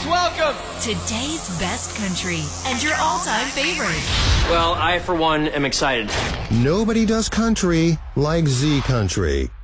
welcome. Today's best country and your all-time favorites. Well, I, for one, am excited. Nobody does country like Z Country.